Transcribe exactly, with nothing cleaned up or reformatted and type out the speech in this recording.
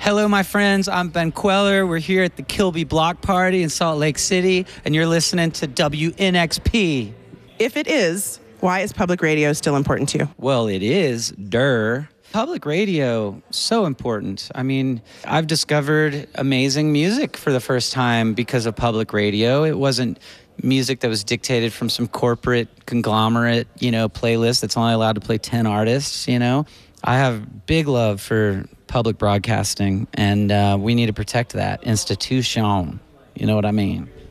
Hello, my friends. I'm Ben Queller. We're here at the Kilby Block Party in Salt Lake City, and you're listening to W N X P. If it is, why is public radio still important to you? Well, it is, der. Public radio, so important. I mean, I've discovered amazing music for the first time because of public radio. It wasn't music that was dictated from some corporate conglomerate, you know, playlist that's only allowed to play ten artists, you know. I have big love for public broadcasting, and uh, we need to protect that institution. You know what I mean?